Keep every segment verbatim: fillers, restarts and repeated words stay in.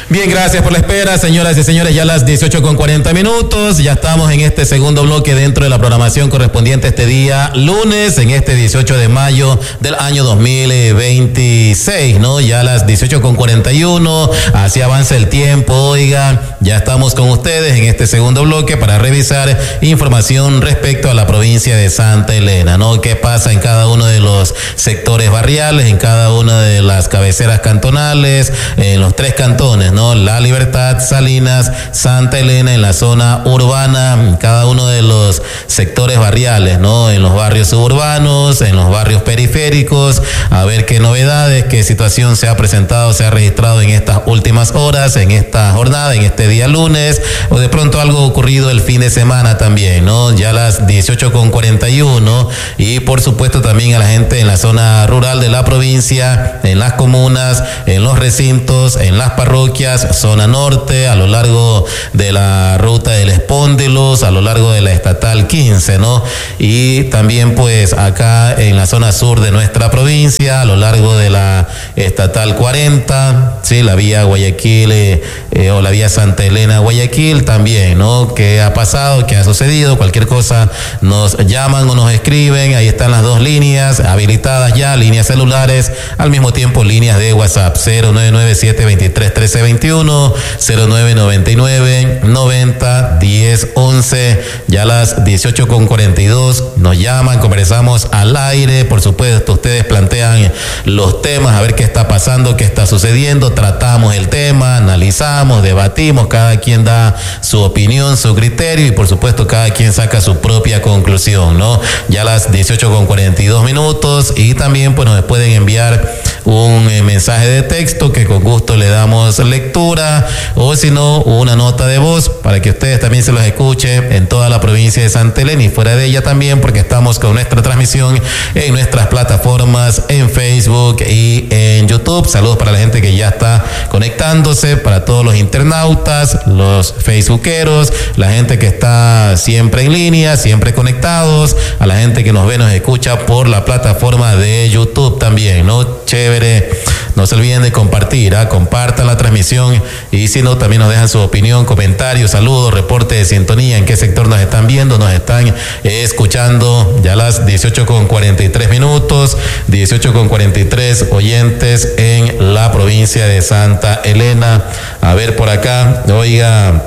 Bien, gracias por la espera, señoras y señores, ya las dieciocho con cuarenta minutos, ya estamos en este segundo bloque dentro de la programación correspondiente a este día lunes, en este dieciocho de mayo del año dos mil veintiséis, ¿no? Ya las dieciocho con cuarenta y uno, así avanza el tiempo, oiga, ya estamos con ustedes en este segundo bloque para revisar información respecto a la provincia de Santa Elena, ¿no? ¿Qué pasa en cada uno de los sectores barriales, en cada una de las cabeceras cantonales, en los tres cantones, ¿no? La Libertad, Salinas, Santa Elena, en la zona urbana, cada uno de los sectores barriales, ¿no? En los barrios suburbanos, en los barrios periféricos, a ver qué novedades, qué situación se ha presentado, se ha registrado en estas últimas horas, en esta jornada, en este día lunes, o de pronto algo ocurrido el fin de semana también, ¿no? Ya las dieciocho con cuarenta y uno, y por supuesto también a la gente en la zona rural de la provincia, en las comunas, en los recintos, en las parroquias, zona norte, a lo largo de la ruta del Espóndilos, a lo largo de la estatal quince, ¿no? Y también pues acá en la zona sur de nuestra provincia, a lo largo de la estatal cuarenta, sí, la vía Guayaquil eh, eh, o la vía Santa Elena Guayaquil también, ¿no? ¿Qué ha pasado? ¿Qué ha sucedido? Cualquier cosa nos llaman o nos escriben, ahí están las dos líneas habilitadas ya, líneas celulares, al mismo tiempo líneas de WhatsApp, cero nueve nueve siete veintitrés trece veintiuno, cero nueve noventa y nueve noventa diez once, ya las dieciocho con cuarenta y dos, nos llaman, conversamos al aire, por supuesto ustedes plantean los temas, a ver qué está pasando, qué está sucediendo, tratamos el tema, analizamos, debatimos, cada quien da su opinión, su criterio y por supuesto cada quien saca su propia conclusión, ¿no? Ya las dieciocho con cuarenta y dos minutos, y también pues nos pueden enviar un eh, mensaje de texto que con gusto le damos lectura, o si no, una nota de voz para que ustedes también se los escuchen en toda la provincia de Santa Elena y fuera de ella también, porque estamos con nuestra transmisión en nuestras plataformas en Facebook y en YouTube. Saludos para la gente que ya está conectándose, para todos los internautas, los facebookeros, la gente que está siempre en línea, siempre conectados, a la gente que nos ve, nos escucha por la plataforma de YouTube también, ¿no? Chévere, no se olviden de compartir, ¿ah? Compartan la transmisión y si no, también nos dejan su opinión, comentarios, saludos, reporte de sintonía, en qué sector nos están viendo, nos están eh, escuchando, ya las dieciocho con cuarenta y tres minutos, dieciocho con cuarenta y tres oyentes en la provincia de Santa Elena. A ver por acá, oiga,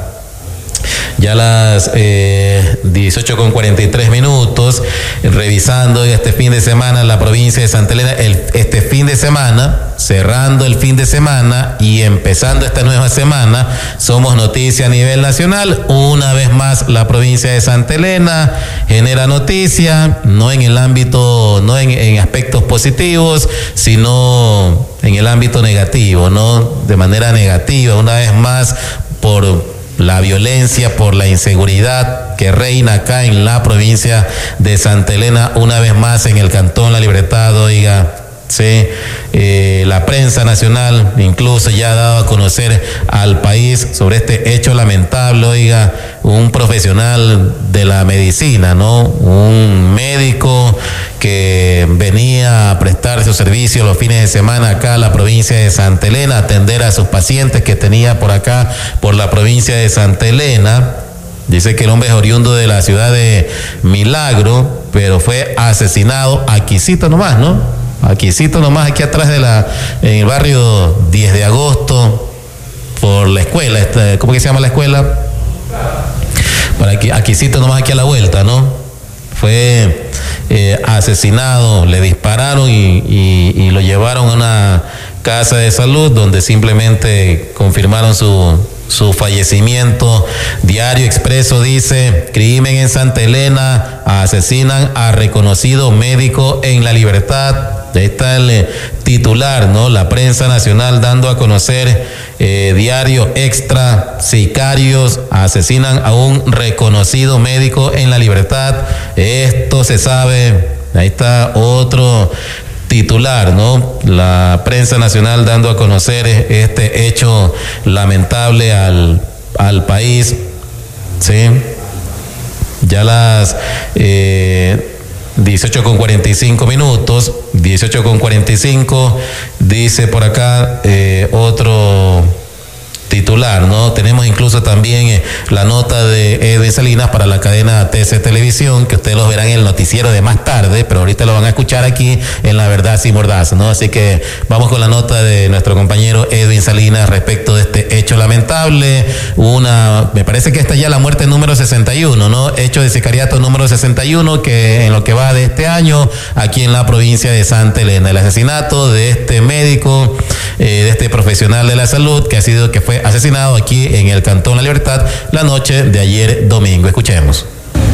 ya las eh, dieciocho con cuarenta y tres minutos, revisando este fin de semana en la provincia de Santa Elena, el, este fin de semana, cerrando el fin de semana y empezando esta nueva semana, somos noticia a nivel nacional. Una vez más la provincia de Santa Elena genera noticia, no en el ámbito, no en, en aspectos positivos, sino en el ámbito negativo, ¿no? De manera negativa, una vez más, por la violencia, por la inseguridad que reina acá en la provincia de Santa Elena, una vez más en el cantón La Libertad, oiga, sí, eh, la prensa nacional incluso ya ha dado a conocer al país sobre este hecho lamentable, oiga, un profesional de la medicina, ¿no? Un médico que venía a prestar su servicio los fines de semana acá a la provincia de Santa Elena, atender a sus pacientes que tenía por acá, por la provincia de Santa Elena. Dice que el hombre es oriundo de la ciudad de Milagro, pero fue asesinado aquícito nomás, ¿no? Aquícito nomás, aquí atrás de la, en el barrio diez de agosto, por la escuela, esta, ¿cómo que se llama la escuela? Por aquí, aquícito nomás aquí a la vuelta, ¿no? Fue eh, asesinado, le dispararon y, y, y lo llevaron a una casa de salud donde simplemente confirmaron su, su fallecimiento. Diario Expreso dice: crimen en Santa Elena, asesinan a reconocido médico en La Libertad. Ahí está el eh, titular, ¿no? La prensa nacional dando a conocer, eh, Diario Extra: sicarios asesinan a un reconocido médico en La Libertad. Esto se sabe. Ahí está otro titular, ¿no? La prensa nacional dando a conocer este hecho lamentable al, al país, ¿sí? Ya las eh, dieciocho con cuarenta y cinco minutos, dieciocho con cuarenta y cinco, dice por acá eh, otro titular, ¿no? Tenemos incluso también eh, la nota de Edwin Salinas para la cadena T C Televisión, que ustedes los verán en el noticiero de más tarde, pero ahorita lo van a escuchar aquí en La Verdad Sin Mordaza, ¿no? Así que vamos con la nota de nuestro compañero Edwin Salinas respecto de este hecho lamentable. Una, me parece que esta ya la muerte número sesenta y uno, ¿no? Hecho de sicariato número sesenta y uno, que en lo que va de este año, aquí en la provincia de Santa Elena, el asesinato de este médico, eh, de este profesional de la salud, que ha sido, que fue asesinado aquí en el Cantón La Libertad la noche de ayer domingo. Escuchemos.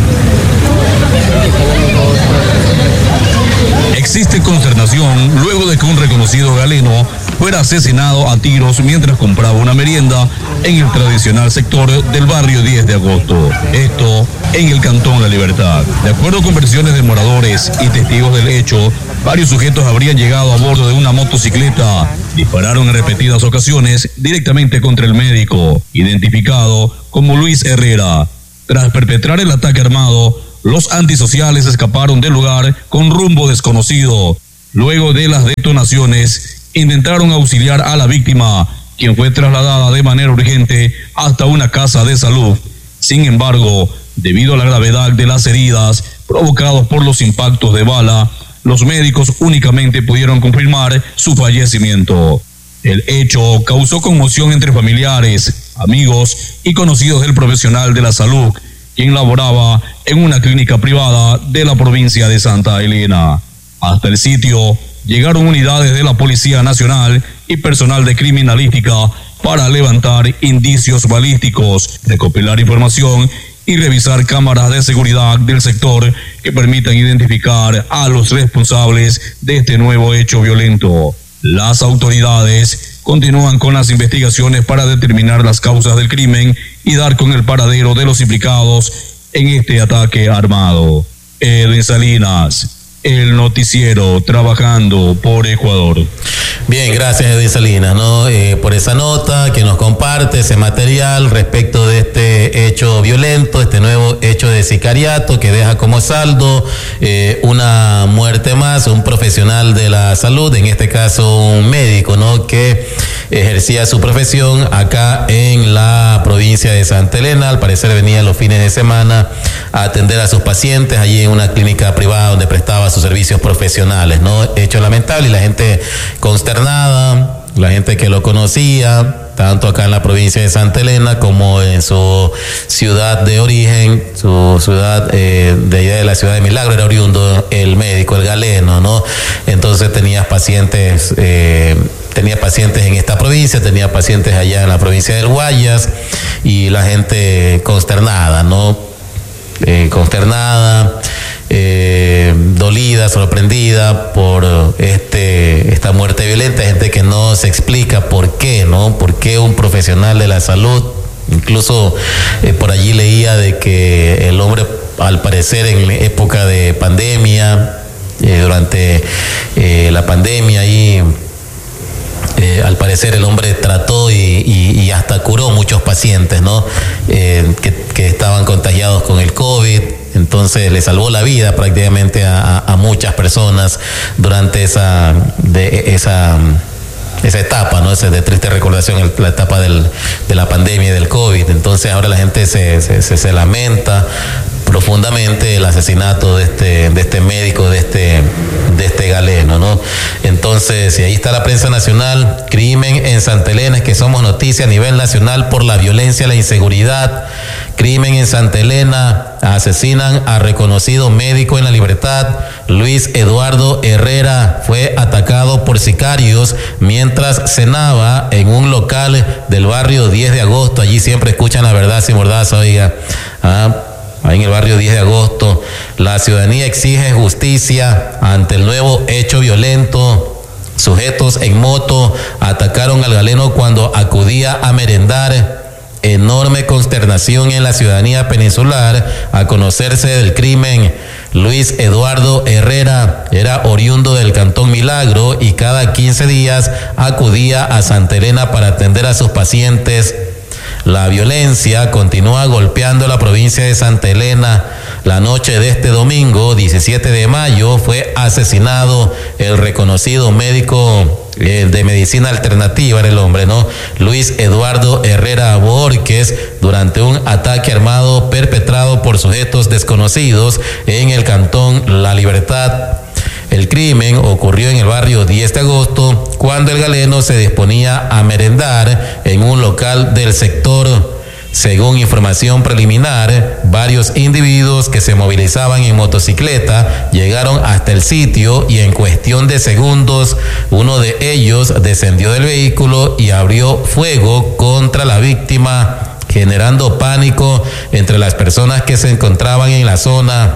Existe consternación luego de que un reconocido galeno fuera asesinado a tiros mientras compraba una merienda en el tradicional sector del barrio diez de agosto. Esto en el Cantón La Libertad. De acuerdo con versiones de moradores y testigos del hecho, varios sujetos habrían llegado a bordo de una motocicleta. Dispararon en repetidas ocasiones directamente contra el médico, identificado como Luis Herrera. Tras perpetrar el ataque armado, los antisociales escaparon del lugar con rumbo desconocido. Luego de las detonaciones, intentaron auxiliar a la víctima, quien fue trasladada de manera urgente hasta una casa de salud. Sin embargo, debido a la gravedad de las heridas provocadas por los impactos de bala, los médicos únicamente pudieron confirmar su fallecimiento. El hecho causó conmoción entre familiares, amigos y conocidos del profesional de la salud, quien laboraba en una clínica privada de la provincia de Santa Elena. Hasta el sitio llegaron unidades de la Policía Nacional y personal de criminalística para levantar indicios balísticos, recopilar información y revisar cámaras de seguridad del sector que permitan identificar a los responsables de este nuevo hecho violento. Las autoridades continúan con las investigaciones para determinar las causas del crimen y dar con el paradero de los implicados en este ataque armado. Edwin Salinas, el noticiero trabajando por Ecuador. Bien, gracias Edwin Salinas, ¿no? Eh, por esa nota que nos comparte ese material respecto de este hecho violento, este nuevo hecho de sicariato que deja como saldo eh, una muerte más, un profesional de la salud, en este caso un médico, ¿no? Que ejercía su profesión acá en la provincia de Santa Elena. Al parecer venía los fines de semana a atender a sus pacientes allí en una clínica privada donde prestaba sus servicios profesionales, ¿no? Hecho lamentable y la gente consternada, la gente que lo conocía, tanto acá en la provincia de Santa Elena como en su ciudad de origen, su ciudad eh, de allá de la ciudad de Milagro, era oriundo el médico, el galeno, ¿no? Entonces tenía pacientes, eh, tenía pacientes en esta provincia, tenía pacientes allá en la provincia del Guayas y la gente consternada, ¿no? Eh, consternada, eh, dolida, sorprendida por este esta muerte violenta, gente que no se explica por qué, ¿no? Por qué un profesional de la salud, incluso eh, por allí leía de que el hombre, al parecer en época de pandemia, eh, durante eh, la pandemia ahí, Eh, al parecer el hombre trató y, y, y hasta curó muchos pacientes, ¿no? Eh, que, que estaban contagiados con el COVID, entonces le salvó la vida prácticamente a, a, a muchas personas durante esa, de, esa, esa etapa, ¿no? Esa de triste recordación, la etapa del, de la pandemia y del COVID. Entonces ahora la gente se, se, se, se lamenta profundamente el asesinato de este, de este médico, de este, de este galeno, ¿no? Entonces, y ahí está la prensa nacional, crimen en Santa Elena, es que somos noticia a nivel nacional por la violencia, la inseguridad. Crimen en Santa Elena, asesinan a reconocido médico en La Libertad. Luis Eduardo Herrera fue atacado por sicarios mientras cenaba en un local del barrio diez de agosto. Allí siempre escuchan La Verdad Sin Mordaza, oiga. Ah, ahí en el barrio diez de agosto. La ciudadanía exige justicia ante el nuevo hecho violento. Sujetos en moto atacaron al galeno cuando acudía a merendar. Enorme consternación en la ciudadanía peninsular a conocerse del crimen. Luis Eduardo Herrera era oriundo del Cantón Milagro y cada quince días acudía a Santa Elena para atender a sus pacientes. La violencia continúa golpeando la provincia de Santa Elena. La noche de este domingo, diecisiete de mayo, fue asesinado el reconocido médico eh, de medicina alternativa era el hombre, ¿no? Luis Eduardo Herrera Borges, durante un ataque armado perpetrado por sujetos desconocidos en el cantón La Libertad. El crimen ocurrió en el barrio diez de agosto, cuando el galeno se disponía a merendar en un local del sector. Según información preliminar, varios individuos que se movilizaban en motocicleta llegaron hasta el sitio y en cuestión de segundos uno de ellos descendió del vehículo y abrió fuego contra la víctima, generando pánico entre las personas que se encontraban en la zona.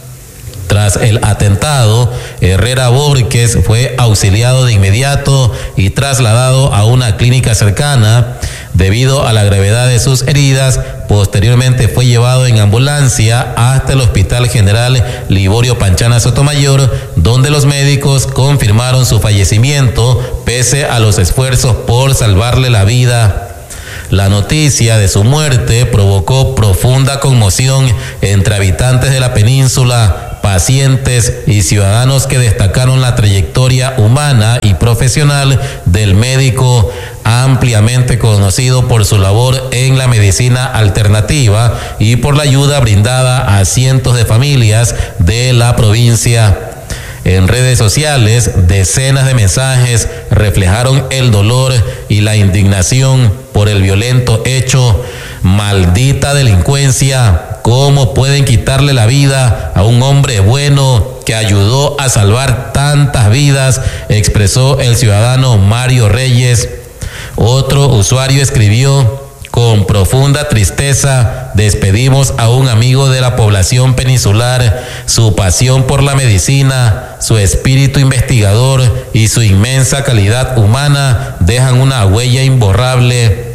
Tras el atentado, Herrera Borges fue auxiliado de inmediato y trasladado a una clínica cercana. Debido a la gravedad de sus heridas, posteriormente fue llevado en ambulancia hasta el Hospital General Liborio Panchana Sotomayor, donde los médicos confirmaron su fallecimiento pese a los esfuerzos por salvarle la vida. La noticia de su muerte provocó profunda conmoción entre habitantes de la península, pacientes y ciudadanos que destacaron la trayectoria humana y profesional del médico, ampliamente conocido por su labor en la medicina alternativa y por la ayuda brindada a cientos de familias de la provincia. En redes sociales, decenas de mensajes reflejaron el dolor y la indignación por el violento hecho. Maldita delincuencia, ¿cómo pueden quitarle la vida a un hombre bueno que ayudó a salvar tantas vidas?, expresó el ciudadano Mario Reyes. Otro usuario escribió: con profunda tristeza despedimos a un amigo de la población peninsular. Su pasión por la medicina, su espíritu investigador y su inmensa calidad humana dejan una huella imborrable.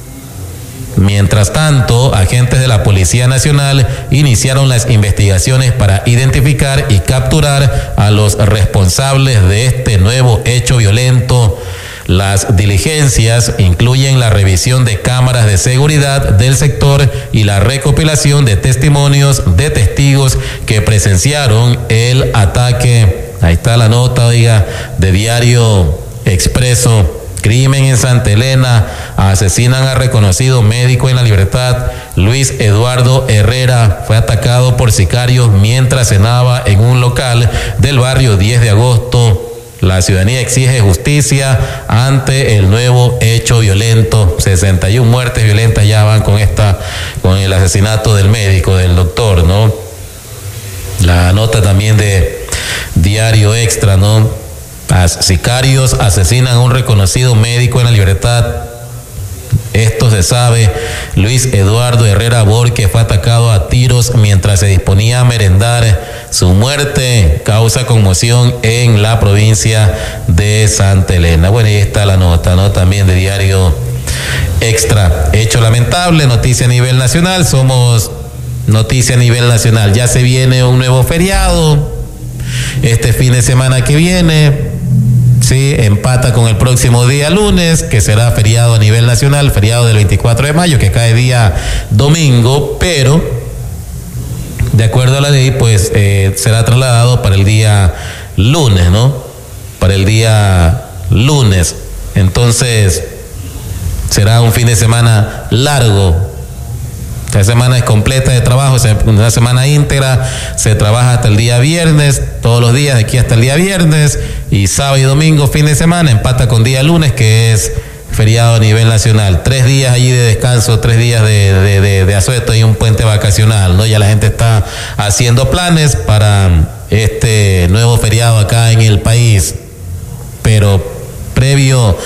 Mientras tanto, agentes de la Policía Nacional iniciaron las investigaciones para identificar y capturar a los responsables de este nuevo hecho violento. Las diligencias incluyen la revisión de cámaras de seguridad del sector y la recopilación de testimonios de testigos que presenciaron el ataque. Ahí está la nota, oiga, de Diario Expreso. Crimen en Santa Elena, asesinan a reconocido médico en La Libertad. Luis Eduardo Herrera fue atacado por sicarios mientras cenaba en un local del barrio diez de agosto. La ciudadanía exige justicia ante el nuevo hecho violento. sesenta y una muertes violentas ya van con esta, con el asesinato del médico, del doctor, ¿no? La nota también de Diario Extra, ¿no? As, sicarios asesinan a un reconocido médico en La Libertad. Esto se sabe. Luis Eduardo Herrera Borges fue atacado a tiros mientras se disponía a merendar. Su muerte causa conmoción en la provincia de Santa Elena. Bueno, ahí está la nota, ¿no? También de Diario Extra. Hecho lamentable, noticia a nivel nacional. Somos noticia a nivel nacional. Ya se viene un nuevo feriado este fin de semana que viene. Sí, empata con el próximo día lunes, que será feriado a nivel nacional, feriado del veinticuatro de mayo, que cae día domingo, pero de acuerdo a la ley, pues eh, será trasladado para el día lunes, ¿no? Para el día lunes. Entonces, será un fin de semana largo. La semana es completa de trabajo, una semana íntegra, se trabaja hasta el día viernes, todos los días de aquí hasta el día viernes, y sábado y domingo, fin de semana, empata con día lunes, que es feriado a nivel nacional. Tres días allí de descanso, tres días de, de, de, de asueto y un puente vacacional, ¿no? Ya la gente está haciendo planes para este nuevo feriado acá en el país, pero previo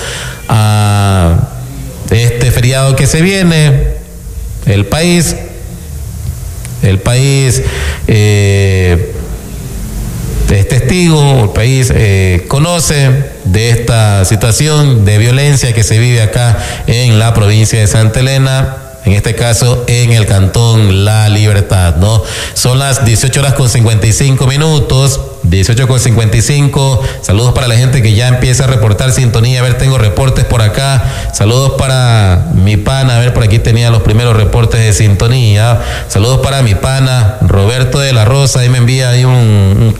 a este feriado que se viene, El país, el país eh, es testigo, el país eh, conoce de esta situación de violencia que se vive acá en la provincia de Santa Elena, en este caso en el cantón La Libertad, ¿no? Son las dieciocho horas con cincuenta y cinco minutos, dieciocho con cincuenta y cinco. Saludos para la gente que ya empieza a reportar sintonía. A ver, tengo reportes por acá. Saludos para mi pana, a ver, por aquí tenía los primeros reportes de sintonía. Saludos para mi pana Roberto de la Rosa, ahí me envía ahí un, un